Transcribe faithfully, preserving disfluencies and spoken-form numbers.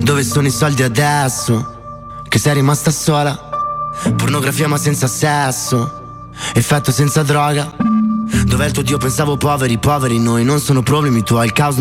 Dove sono i soldi adesso? Che sei rimasta sola. Pornografia ma senza sesso, effetto senza droga. Dov'è il tuo Dio? Pensavo poveri, poveri noi. Non sono problemi tuoi, il caos